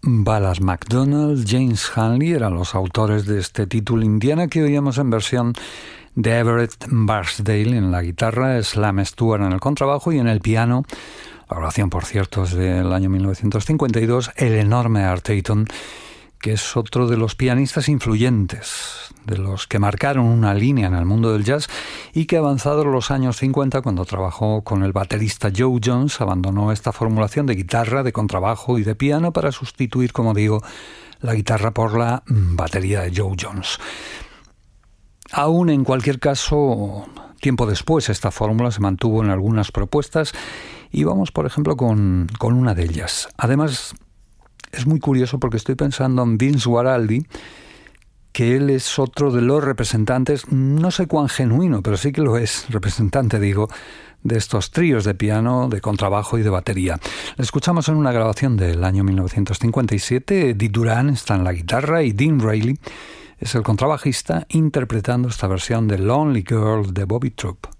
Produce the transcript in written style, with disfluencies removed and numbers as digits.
Balas McDonald, James Hanley eran los autores de este título Indiana que oíamos en versión de Everett Barsdale en la guitarra, Slam Stewart en el contrabajo y en el piano, la grabación por cierto es del año 1952, el enorme Art Tatum, que es otro de los pianistas influyentes, de los que marcaron una línea en el mundo del jazz y que avanzados los años 50, cuando trabajó con el baterista Joe Jones, abandonó esta formulación de guitarra, de contrabajo y de piano para sustituir, como digo, la guitarra por la batería de Joe Jones. Aún en cualquier caso, tiempo después esta fórmula se mantuvo en algunas propuestas y vamos, por ejemplo, con una de ellas. Además, es muy curioso porque estoy pensando en Vince Guaraldi, que él es otro de los representantes, no sé cuán genuino, pero sí que lo es, representante, digo, de estos tríos de piano, de contrabajo y de batería. Le escuchamos en una grabación del año 1957, Eddie Duran está en la guitarra y Dean Reilly es el contrabajista interpretando esta versión de Lonely Girl de Bobby Troup.